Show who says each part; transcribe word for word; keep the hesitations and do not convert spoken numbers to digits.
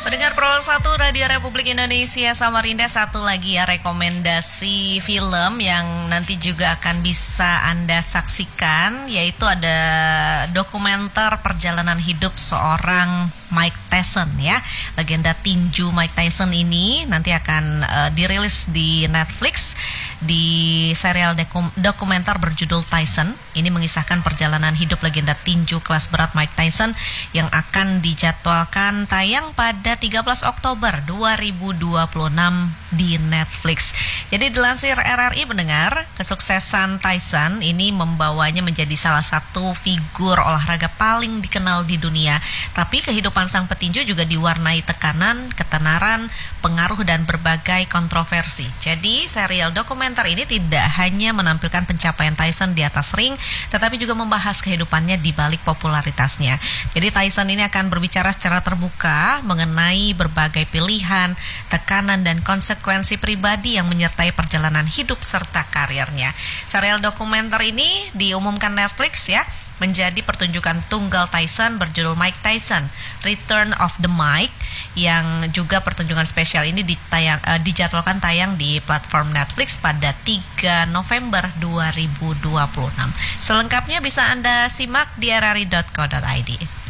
Speaker 1: Pendengar Pro satu Radio Republik Indonesia Samarinda, satu lagi ya rekomendasi film yang nanti juga akan bisa Anda saksikan, yaitu ada dokumenter perjalanan hidup seorang Mike Tyson ya. Legenda tinju Mike Tyson ini nanti akan uh, dirilis di Netflix di serial dokum- dokumenter berjudul Tyson. Ini mengisahkan perjalanan hidup legenda tinju kelas berat Mike Tyson yang akan dijadwalkan tayang pada tiga belas Oktober dua ribu dua puluh enam di Netflix. Jadi dilansir R R I pendengar, kesuksesan Tyson ini membawanya menjadi salah satu figur olahraga paling dikenal di dunia. Tapi kehidupan sang petinju juga diwarnai tekanan, ketenaran, pengaruh dan berbagai kontroversi. Jadi serial dokumenter ini tidak hanya menampilkan pencapaian Tyson di atas ring, tetapi juga membahas kehidupannya di balik popularitasnya. Jadi Tyson ini akan berbicara secara terbuka mengenai berbagai pilihan, tekanan dan konsekuensi pribadi yang menyertai perjalanan hidup serta karirnya. Serial dokumenter ini diumumkan Netflix ya, menjadi pertunjukan tunggal Tyson berjudul Mike Tyson, Return of the Mike, yang juga pertunjukan spesial ini ditayang, uh, dijadwalkan tayang di platform Netflix pada tiga November dua ribu dua puluh enam. Selengkapnya bisa Anda simak di r r i dot co dot i d.